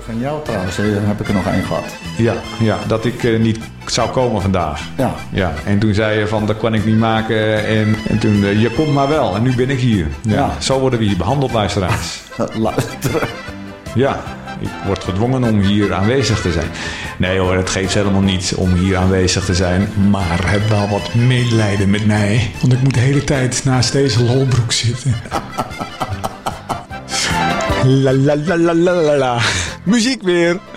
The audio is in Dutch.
Van jou trouwens, heb ik er nog één gehad. Ja, dat ik niet zou komen vandaag. Ja. En toen zei je van, dat kan ik niet maken. En toen, je komt maar wel. En nu ben ik hier. Ja. Zo worden we hier behandeld, luisteraars. Luisteren. Ja, ik word gedwongen om hier aanwezig te zijn. Nee hoor, het geeft helemaal niets om hier aanwezig te zijn. Maar heb wel wat medelijden met mij. Want ik moet de hele tijd naast deze lolbroek zitten. La la la la la la. Muziek weer.